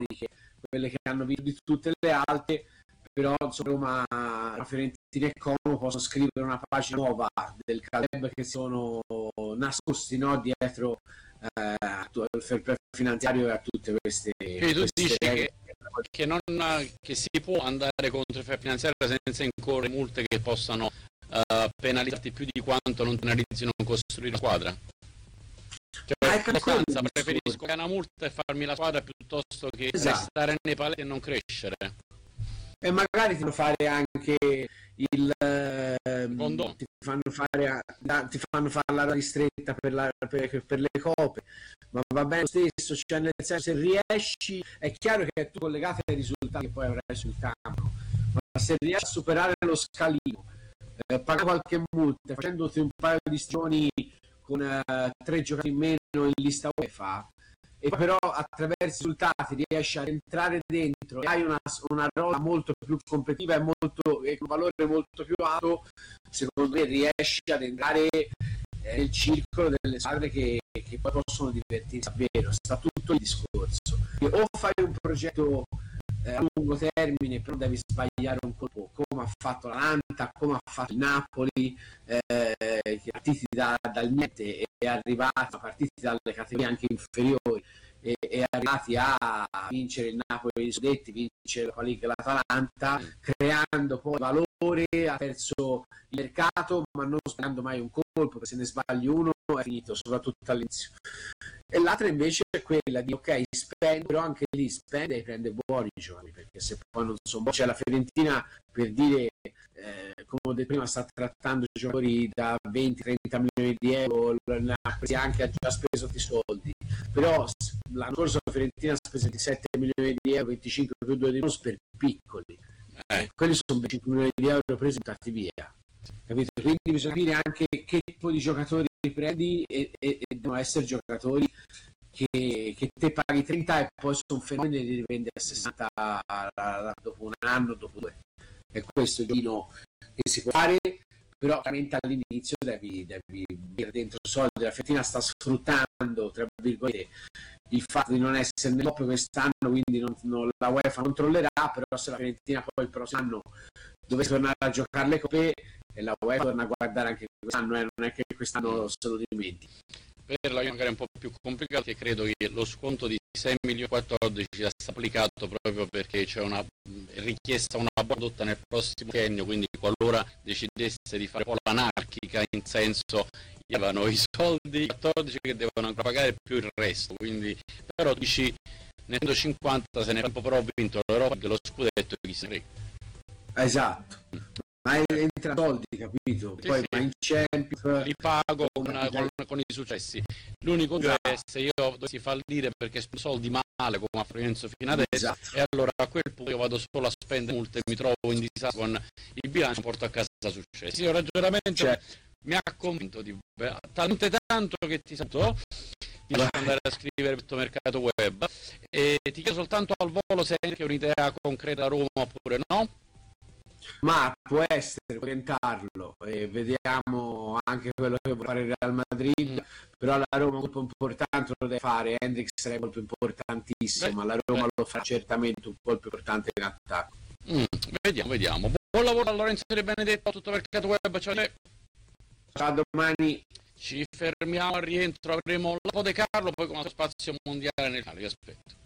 storiche, quelle che hanno vinto di tutte le altre, però insomma la Fiorentina e Como possono scrivere una pagina nuova del club che sono nascosti, no, dietro al fair play finanziario e a tutte queste, quindi tu dici regole. che si può andare contro il fair finanziario senza incorrere multe che possano penalizzarti più di quanto non penalizzino costruire una squadra? Cioè, in sostanza preferisco una multa e farmi la squadra piuttosto che restare nei paletti e non crescere. E magari ti fanno fare anche ti fanno fare la ristretta per le coppe, ma va bene lo stesso, cioè nel senso, se riesci, è chiaro che è tutto collegato ai risultati che poi avrai sul campo, ma se riesci a superare lo scalino, pagare qualche multa, facendoti un paio di stagioni con 3 giocatori in meno in lista UEFA, e però attraverso i risultati riesci a entrare dentro e hai una rosa molto più competitiva e un valore molto più alto, secondo me riesci ad entrare nel circolo delle squadre che poi possono divertirsi davvero. Sta tutto il discorso, o fai un progetto a lungo termine, però devi sbagliare un colpo, come ha fatto l'Atalanta, come ha fatto il Napoli, partiti dal niente e arrivati, partiti dalle categorie anche inferiori e arrivati a vincere il Napoli i suddetti, vincere la Liga l'Atalanta, creando poi valore attraverso il mercato, ma non sbagliando mai un colpo, perché se ne sbagli uno è finito, soprattutto all'inizio. E l'altra invece è quella di ok, spendo, però anche lì spende e prende buoni giovani, perché se poi non sono buoni, cioè la Fiorentina, per dire, come ho detto prima, sta trattando giocatori da 20-30 milioni di euro, ne ha presi anche, ha già speso i soldi, però l'anno scorso la Fiorentina ha speso 27 milioni di euro, 25 più 2 di bonus per piccoli, quelli sono 25 milioni di euro presi e buttati via, capito? Quindi bisogna capire anche che tipo di giocatori prendi e devono essere giocatori che te paghi 30 e poi sono fenomeni e li rivendi a 60 dopo un anno, dopo 2. È questo il giro che si può fare, però veramente all'inizio devi mettere dentro soldi. La Fiorentina sta sfruttando, tra virgolette, il fatto di non essere nel top quest'anno, quindi la UEFA non trollerà, però se la Fiorentina poi il prossimo anno dovesse tornare a giocare le coppe, e la UEFA torna a guardare anche quest'anno, non è che quest'anno se lo dimentichi. Per la magari è un po' più complicato, che credo che lo sconto di 6 milioni 14 sia applicato proprio perché c'è una richiesta, una condotta nel prossimo triennio, quindi qualora decidesse di fare un po' l'anarchica, in senso avevano i soldi 14 che devono ancora pagare più il resto, quindi però dici nel 150 se ne è un po' però vinto l'Europa, che lo scudetto chi se ne frega. Esatto. Ma entra soldi, capito? Sì, poi sì. Ma in Champions li pago con i successi. L'unico è se io dovessi fallire perché spendo soldi male come a Fiorenzo fino adesso, e allora a quel punto io vado solo a spendere multe e mi trovo in disastro con il bilancio, porto a casa successi. Il ragionamento mi ha convinto talmente tanto che ti saluto, ti lascio andare a scrivere questo mercato web e ti chiedo soltanto al volo se hai anche un'idea concreta a Roma oppure no. Ma può essere, può tentarlo, e vediamo anche quello che vuole fare il Real Madrid, però la Roma un colpo importante lo deve fare. Hendrix sarebbe un colpo importantissimo, ma la Roma lo fa certamente un colpo importante in attacco. Vediamo. Buon lavoro a Lorenzo De Benedetto, tutto mercato web, ciao, domani ci fermiamo al rientro, avremo la De Carlo, poi con lo spazio mondiale nel finale, vi aspetto.